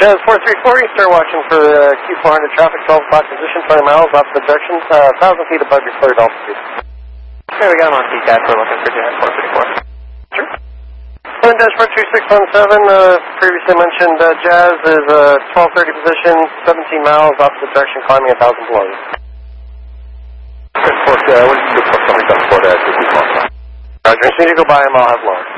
Jazz 434, you start watching for Q400 traffic, 12 o'clock position, 20 miles opposite direction, 1,000 feet above your cleared altitude. Okay, we got him on TCAT, we're looking for Jazz 434. Sure. Dashboard 2617, previously mentioned Jazz is 1230 position, 17 miles opposite direction, climbing 1,000 below. What did you do for something done for that? Roger, as soon as you go by him, I'll have lower.